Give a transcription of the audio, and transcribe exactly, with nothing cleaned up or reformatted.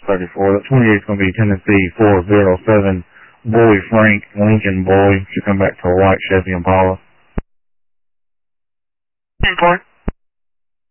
thirty-four. The twenty-eight is going to be Tennessee four zero seven. Boy Frank Lincoln Boy should come back to a white Chevy Impala. ten four.